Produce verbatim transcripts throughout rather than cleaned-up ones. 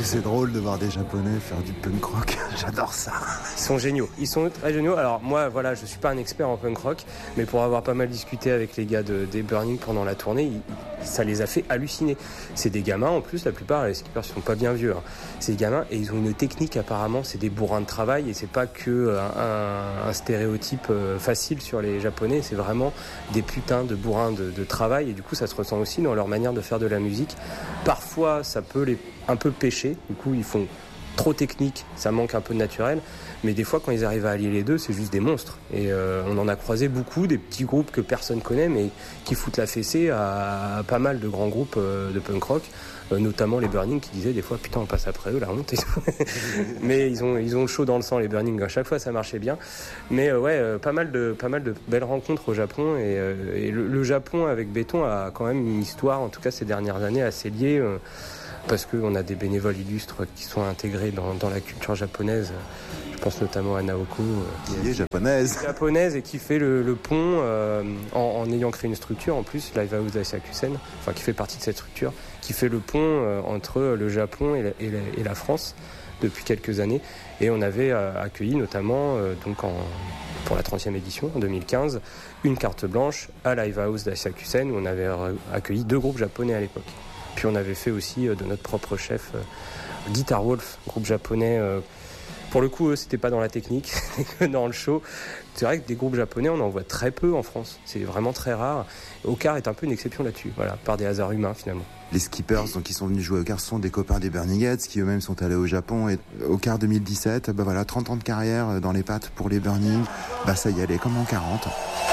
c'est drôle de voir des Japonais faire du punk rock. J'adore ça. Ils sont géniaux. Ils sont très géniaux. Alors moi, voilà, je suis pas un expert en punk rock, mais pour avoir pas mal discuté avec les gars de, des Burning pendant la tournée, ils, ça les a fait halluciner. C'est des gamins, en plus, la plupart, les skippers sont pas bien vieux. Hein. C'est des gamins et ils ont une technique apparemment. C'est des bourrins de travail et c'est pas que un, un, un stéréotype facile sur les Japonais. C'est vraiment des putains de bourrins de, de travail et du coup, ça se ressent aussi dans leur manière de faire de la musique. Parfois, ça peut les un peu pêcher. Du coup, ils font trop technique, ça manque un peu de naturel. Mais des fois, quand ils arrivent à allier les deux, c'est juste des monstres. Et euh, on en a croisé beaucoup, des petits groupes que personne connaît, mais qui foutent la fessée à, à pas mal de grands groupes euh, de punk rock, euh, notamment les Burning qui disaient des fois, putain, on passe après eux, la honte et tout. Mais ils ont, ils ont le chaud dans le sang, les Burning. À chaque fois, ça marchait bien. Mais euh, ouais, euh, pas mal de, pas mal de belles rencontres au Japon. Et, euh, et le, le Japon avec Béton a quand même une histoire, en tout cas ces dernières années, assez liée. Euh, parce qu'on a des bénévoles illustres qui sont intégrés dans, dans la culture japonaise. Je pense notamment à Naoko. Qui est japonaise. Japonaise et qui fait le, le pont euh, en, en ayant créé une structure en plus, Livehouse Daishakusen, enfin qui fait partie de cette structure, qui fait le pont euh, entre le Japon et la, et, la, et la France depuis quelques années. Et on avait euh, accueilli notamment, euh, donc en, pour la trentième édition, en deux mille quinze, une carte blanche à Livehouse Daishakusen où on avait accueilli deux groupes japonais à l'époque. Puis on avait fait aussi de notre propre chef euh, Guitar Wolf, groupe japonais. Euh, pour le coup, eux, c'était pas dans la technique, c'était que dans le show. C'est vrai que des groupes japonais, on en voit très peu en France. C'est vraiment très rare. Ocar est un peu une exception là-dessus, voilà, par des hasards humains finalement. Les skippers donc, qui sont venus jouer au Ocar sont des copains des Burning Heads qui eux-mêmes sont allés au Japon. Et Ocar deux mille dix-sept, bah voilà, trente ans de carrière dans les pattes pour les Burning. Bah ça y allait comme en quarante.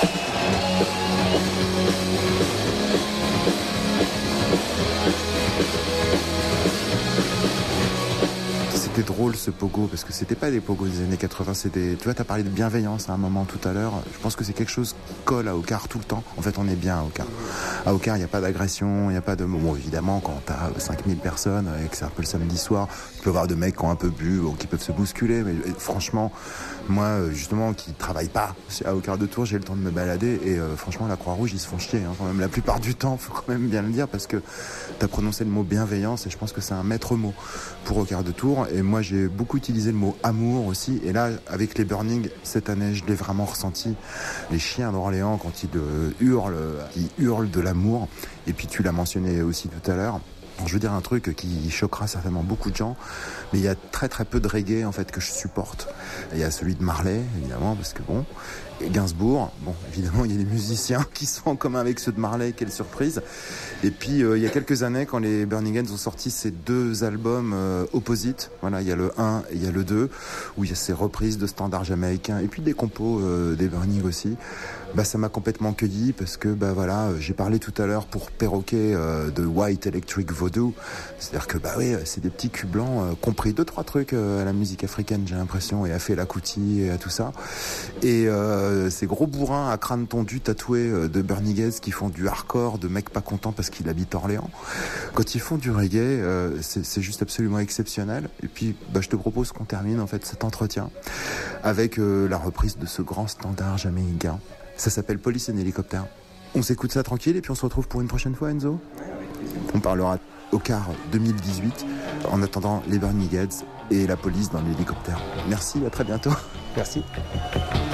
C'était drôle ce pogo parce que c'était pas des pogos des années quatre-vingts, c'était, tu vois, t'as parlé de bienveillance à un moment tout à l'heure. Je pense que c'est quelque chose qui colle à Ocar tout le temps. En fait, on est bien à Ocar. À Ocar, il n'y a pas d'agression, il n'y a pas de, bon, évidemment, quand t'as cinq mille personnes et que c'est un peu le samedi soir, tu peux voir de mecs qui ont un peu bu ou qui peuvent se bousculer, mais franchement, moi, justement, qui travaille pas à Ocar de Tours, j'ai le temps de me balader et euh, franchement, la Croix-Rouge, ils se font chier, hein, quand même, la plupart du temps, faut quand même bien le dire parce que t'as prononcé le mot bienveillance et je pense que c'est un maître mot pour Ocar de Tours. Et moi, j'ai beaucoup utilisé le mot amour aussi. Et là, avec les Burning, cette année, je l'ai vraiment ressenti. Les chiens d'Orléans, quand ils euh, hurlent, ils hurlent de l'amour. Et puis, tu l'as mentionné aussi tout à l'heure. Je veux dire un truc qui choquera certainement beaucoup de gens, mais il y a très très peu de reggae en fait que je supporte. Il y a celui de Marley, évidemment, parce que bon, et Gainsbourg, bon, évidemment, il y a des musiciens qui sont en commun avec ceux de Marley, quelle surprise. Et puis, euh, il y a quelques années, quand les Burning Heads ont sorti ces deux albums euh, opposites, voilà, il y a le un et il y a le deux, où il y a ces reprises de standards jamaïcains, et puis des compos euh, des Burning aussi, bah ça m'a complètement cueilli, parce que, bah voilà, j'ai parlé tout à l'heure pour Perroquet euh, de White Electric Voodoo, c'est-à-dire que, bah oui, c'est des petits culs blancs, euh, compris deux, trois trucs euh, à la musique africaine, j'ai l'impression, et à Fela Kuti et à tout ça. Et euh, ces gros bourrins à crâne tondu tatoués euh, de Burning Heads qui font du hardcore, de mecs pas contents parce qu'ils habitent Orléans. Quand ils font du reggae, euh, c'est, c'est juste absolument exceptionnel. Et puis, bah, je te propose qu'on termine en fait cet entretien avec euh, la reprise de ce grand standard jamaïcain. Ça s'appelle Police and Helicopter. On s'écoute ça tranquille et puis on se retrouve pour une prochaine fois, Enzo. On parlera Ocar deux mille dix-huit. En attendant, les Burning Heads et la police dans l'hélicoptère. Merci, à très bientôt. Merci.